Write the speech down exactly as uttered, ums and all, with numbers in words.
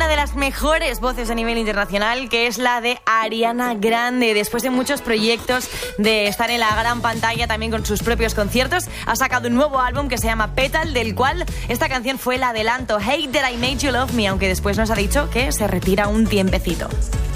de las mejores voces a nivel internacional, que es la de Ariana Grande. Después de muchos proyectos, de estar en la gran pantalla también con sus propios conciertos, ha sacado un nuevo álbum que se llama Petal, del cual esta canción fue el adelanto, Hate That I Made You Love Me, aunque después nos ha dicho que se retira un tiempecito.